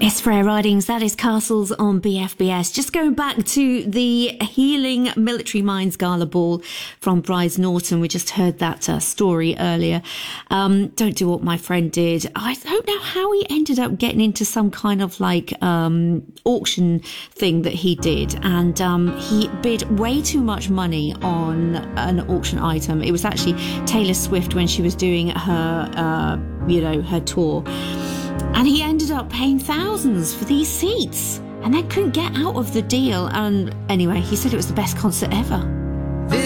It's Freya Ridings, that is Castles on BFBS. Just going back to the Healing Military Minds Gala Ball from Brides Norton. We just heard that story earlier. Don't do what my friend did. I don't know how he ended up getting into some kind of like auction thing that he did. And he bid way too much money on an auction item. It was actually Taylor Swift when she was doing her, her tour. And he ended up paying thousands for these seats and then couldn't get out of the deal. And anyway, he said it was the best concert ever.